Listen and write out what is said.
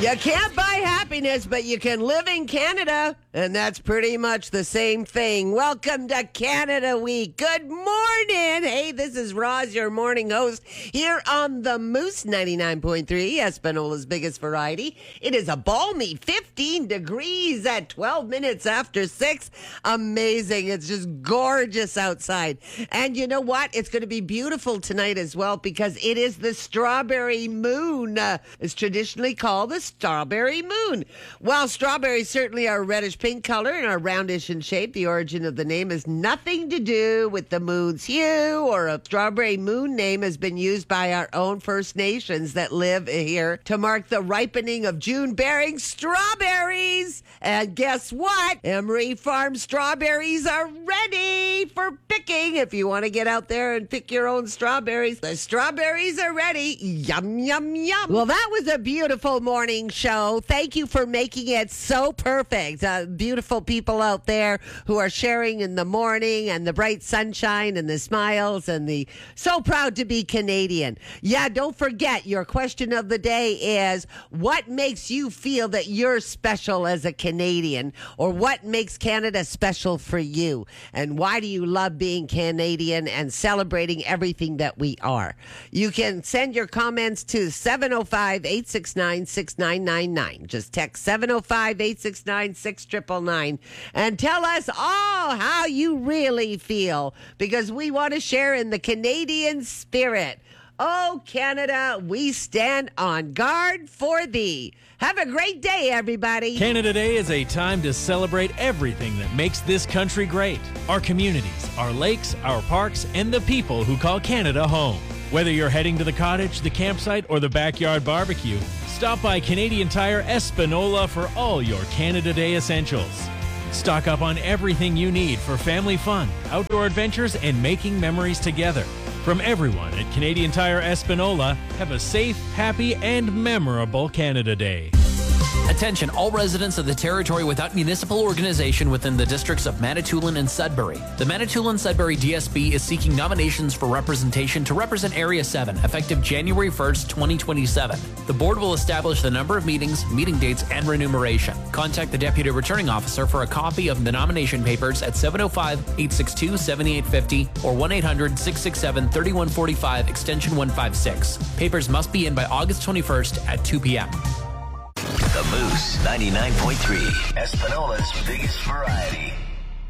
You can't buy happiness, but you can live in Canada, and that's pretty much the same thing. Welcome to Canada Week. Good morning. Hey, this is Roz, your morning host, here on the Moose 99.3, Espanola's biggest variety. It is a balmy 15 degrees at 12 minutes after 6. Amazing. It's just gorgeous outside. And you know what? It's going to be beautiful tonight as well because it is the strawberry moon. It's traditionally called the strawberry moon. While strawberries certainly are a reddish pink color and are roundish in shape, the origin of the name has nothing to do with the moon's hue, or a strawberry moon name has been used by our own First Nations that live here to mark the ripening of June-bearing strawberries. And guess what? Emery Farm strawberries are ready for picking. If you want to get out there and pick your own strawberries, the strawberries are ready. Yum, yum, yum. Well, that was a beautiful morning show. Thank you for making it so perfect. Beautiful people out there who are sharing in the morning and the bright sunshine and the smiles and the so proud to be Canadian. Yeah, don't forget, your question of the day is, what makes you feel that you're special as a Canadian? Or what makes Canada special for you? And why do you love being Canadian and celebrating everything that we are? You can send your comments to 705-869-6999. Just text 705-869-6999 and tell us all how you really feel, because we want to share in the Canadian spirit. Oh, Canada, we stand on guard for thee. Have a great day, everybody. Canada Day is a time to celebrate everything that makes this country great. Our communities, our lakes, our parks, and the people who call Canada home. Whether you're heading to the cottage, the campsite, or the backyard barbecue, stop by Canadian Tire Espanola for all your Canada Day essentials. Stock up on everything you need for family fun, outdoor adventures, and making memories together. From everyone at Canadian Tire Espanola, have a safe, happy, and memorable Canada Day. Attention, all residents of the territory without municipal organization within the districts of Manitoulin and Sudbury. The Manitoulin-Sudbury DSB is seeking nominations for representation to represent Area 7, effective January 1st, 2027. The board will establish the number of meetings, meeting dates, and remuneration. Contact the Deputy Returning Officer for a copy of the nomination papers at 705-862-7850 or 1-800-667-3145, extension 156. Papers must be in by August 21st at 2 p.m. The Moose 99.3, Espanola's biggest variety.